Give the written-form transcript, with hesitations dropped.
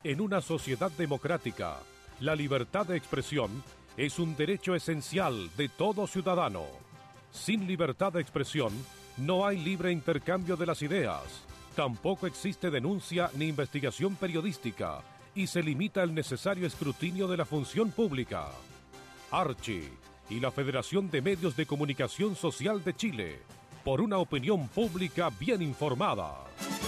En una sociedad democrática, la libertad de expresión es un derecho esencial de todo ciudadano. Sin libertad de expresión, no hay libre intercambio de las ideas. Tampoco existe denuncia ni investigación periodística y se limita el necesario escrutinio de la función pública. Archi y la Federación de Medios de Comunicación Social de Chile, por una opinión pública bien informada.